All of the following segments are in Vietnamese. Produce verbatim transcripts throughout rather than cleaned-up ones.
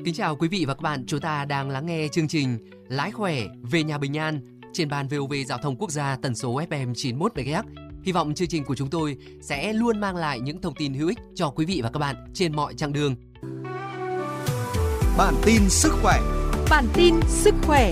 Kính chào quý vị và các bạn, chúng ta đang lắng nghe chương trình Lái khỏe về nhà bình an trên ban vê o vê Giao thông Quốc gia tần số ép em chín mươi mốt mê ga héc. Hy vọng chương trình của chúng tôi sẽ luôn mang lại những thông tin hữu ích cho quý vị và các bạn trên mọi chặng đường. Bản tin sức khỏe. Bản tin sức khỏe.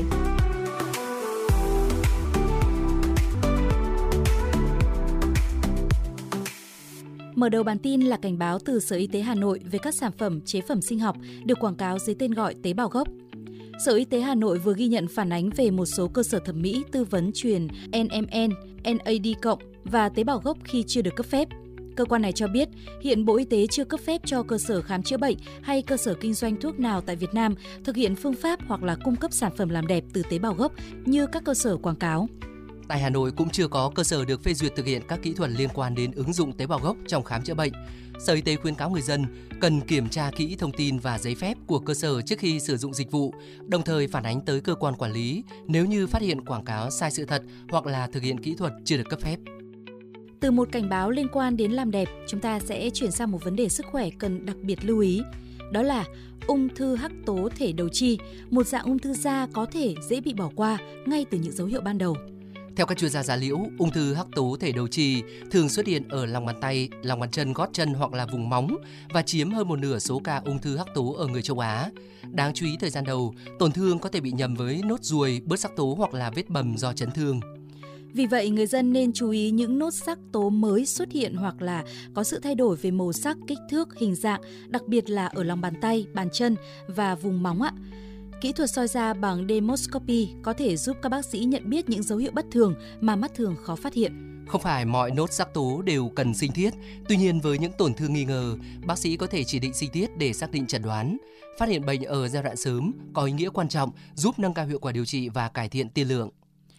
Mở đầu bản tin là cảnh báo từ Sở Y tế Hà Nội về các sản phẩm chế phẩm sinh học được quảng cáo dưới tên gọi tế bào gốc. Sở Y tế Hà Nội vừa ghi nhận phản ánh về một số cơ sở thẩm mỹ tư vấn truyền en em en, en a đê cộng và tế bào gốc khi chưa được cấp phép. Cơ quan này cho biết, hiện Bộ Y tế chưa cấp phép cho cơ sở khám chữa bệnh hay cơ sở kinh doanh thuốc nào tại Việt Nam thực hiện phương pháp hoặc là cung cấp sản phẩm làm đẹp từ tế bào gốc như các cơ sở quảng cáo. Tại Hà Nội cũng chưa có cơ sở được phê duyệt thực hiện các kỹ thuật liên quan đến ứng dụng tế bào gốc trong khám chữa bệnh. Sở Y tế khuyến cáo người dân cần kiểm tra kỹ thông tin và giấy phép của cơ sở trước khi sử dụng dịch vụ, đồng thời phản ánh tới cơ quan quản lý nếu như phát hiện quảng cáo sai sự thật hoặc là thực hiện kỹ thuật chưa được cấp phép. Từ một cảnh báo liên quan đến làm đẹp, chúng ta sẽ chuyển sang một vấn đề sức khỏe cần đặc biệt lưu ý. Đó là ung thư hắc tố thể đầu chi, một dạng ung thư da có thể dễ bị bỏ qua ngay từ những dấu hiệu ban đầu. Theo các chuyên gia da liễu, ung thư hắc tố thể đầu chì thường xuất hiện ở lòng bàn tay, lòng bàn chân, gót chân hoặc là vùng móng và chiếm hơn một nửa số ca ung thư hắc tố ở người châu Á. Đáng chú ý thời gian đầu, tổn thương có thể bị nhầm với nốt ruồi, bớt sắc tố hoặc là vết bầm do chấn thương. Vì vậy, người dân nên chú ý những nốt sắc tố mới xuất hiện hoặc là có sự thay đổi về màu sắc, kích thước, hình dạng, đặc biệt là ở lòng bàn tay, bàn chân và vùng móng ạ. Kỹ thuật soi da bằng dermoscopy có thể giúp các bác sĩ nhận biết những dấu hiệu bất thường mà mắt thường khó phát hiện. Không phải mọi nốt sắc tố đều cần sinh thiết. Tuy nhiên, với những tổn thương nghi ngờ, bác sĩ có thể chỉ định sinh thiết để xác định chẩn đoán. Phát hiện bệnh ở giai đoạn sớm có ý nghĩa quan trọng, giúp nâng cao hiệu quả điều trị và cải thiện tiên lượng.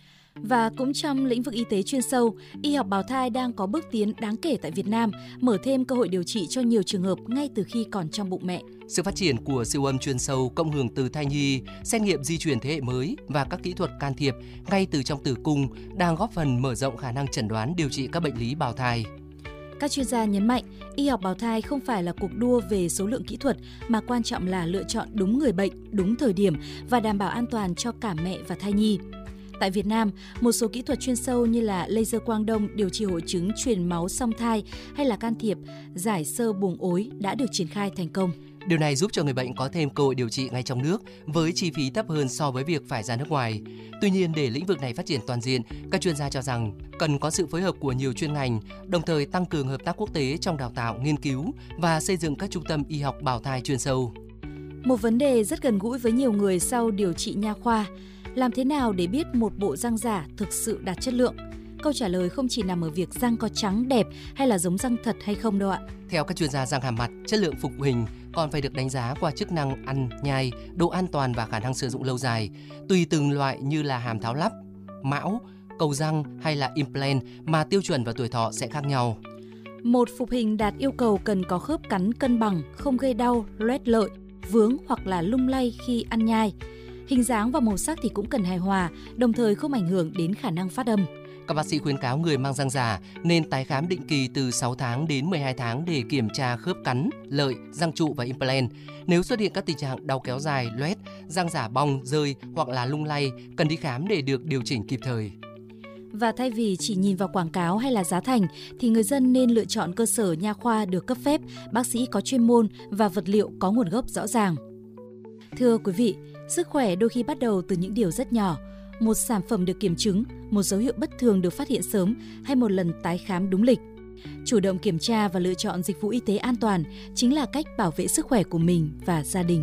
Và cũng trong lĩnh vực y tế chuyên sâu, y học bào thai đang có bước tiến đáng kể tại Việt Nam, mở thêm cơ hội điều trị cho nhiều trường hợp ngay từ khi còn trong bụng mẹ. Sự phát triển của siêu âm chuyên sâu, cộng hưởng từ thai nhi, xét nghiệm di truyền thế hệ mới và các kỹ thuật can thiệp ngay từ trong tử cung đang góp phần mở rộng khả năng chẩn đoán điều trị các bệnh lý bào thai. Các chuyên gia nhấn mạnh, y học bào thai không phải là cuộc đua về số lượng kỹ thuật, mà quan trọng là lựa chọn đúng người bệnh, đúng thời điểm và đảm bảo an toàn cho cả mẹ và thai nhi. Tại Việt Nam, một số kỹ thuật chuyên sâu như là laser quang đông điều trị hội chứng truyền máu song thai hay là can thiệp giải xơ buồng ối đã được triển khai thành công. Điều này giúp cho người bệnh có thêm cơ hội điều trị ngay trong nước với chi phí thấp hơn so với việc phải ra nước ngoài. Tuy nhiên, để lĩnh vực này phát triển toàn diện, các chuyên gia cho rằng cần có sự phối hợp của nhiều chuyên ngành, đồng thời tăng cường hợp tác quốc tế trong đào tạo, nghiên cứu và xây dựng các trung tâm y học bào thai chuyên sâu. Một vấn đề rất gần gũi với nhiều người sau điều trị nha khoa. Làm thế nào để biết một bộ răng giả thực sự đạt chất lượng? Câu trả lời không chỉ nằm ở việc răng có trắng đẹp hay là giống răng thật hay không đâu ạ. Theo các chuyên gia răng hàm mặt, chất lượng phục hình còn phải được đánh giá qua chức năng ăn, nhai, độ an toàn và khả năng sử dụng lâu dài. Tùy từng loại như là hàm tháo lắp, mão, cầu răng hay là implant mà tiêu chuẩn và tuổi thọ sẽ khác nhau. Một phục hình đạt yêu cầu cần có khớp cắn cân bằng, không gây đau, loét lợi, vướng hoặc là lung lay khi ăn nhai. Hình dáng và màu sắc thì cũng cần hài hòa, đồng thời không ảnh hưởng đến khả năng phát âm. Các bác sĩ khuyến cáo người mang răng giả nên tái khám định kỳ từ sáu tháng đến mười hai tháng để kiểm tra khớp cắn, lợi, răng trụ và implant. Nếu xuất hiện các tình trạng đau kéo dài, loét, răng giả bong, rơi hoặc là lung lay, cần đi khám để được điều chỉnh kịp thời. Và thay vì chỉ nhìn vào quảng cáo hay là giá thành, thì người dân nên lựa chọn cơ sở nha khoa được cấp phép, bác sĩ có chuyên môn và vật liệu có nguồn gốc rõ ràng. Thưa quý vị, sức khỏe đôi khi bắt đầu từ những điều rất nhỏ. Một sản phẩm được kiểm chứng, một dấu hiệu bất thường được phát hiện sớm hay một lần tái khám đúng lịch. Chủ động kiểm tra và lựa chọn dịch vụ y tế an toàn chính là cách bảo vệ sức khỏe của mình và gia đình.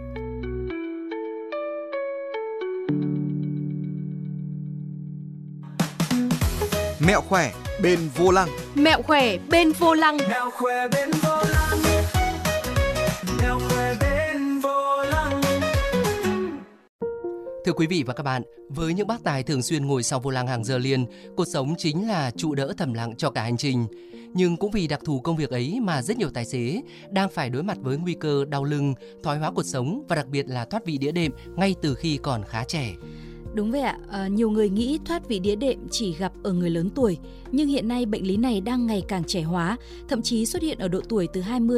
Mẹo khỏe bên vô lăng. Mẹo khỏe bên vô lăng. Mẹo khỏe bên vô lăng. Mẹo khỏe bên vô lăng. Thưa quý vị và các bạn, với những bác tài thường xuyên ngồi sau vô lăng hàng giờ liền, cuộc sống chính là trụ đỡ thầm lặng cho cả hành trình. Nhưng cũng vì đặc thù công việc ấy mà rất nhiều tài xế đang phải đối mặt với nguy cơ đau lưng, thoái hóa cột sống và đặc biệt là thoát vị đĩa đệm ngay từ khi còn khá trẻ. Đúng vậy ạ, à, nhiều người nghĩ thoát vị đĩa đệm chỉ gặp ở người lớn tuổi, nhưng hiện nay bệnh lý này đang ngày càng trẻ hóa, thậm chí xuất hiện ở độ tuổi từ hai mươi